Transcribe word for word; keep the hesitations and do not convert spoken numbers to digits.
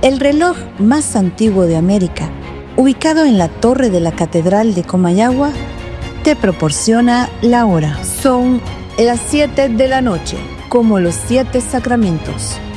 El reloj más antiguo de América, ubicado en la torre de la Catedral de Comayagua, te proporciona la hora. Son las siete de la noche, como los siete sacramentos.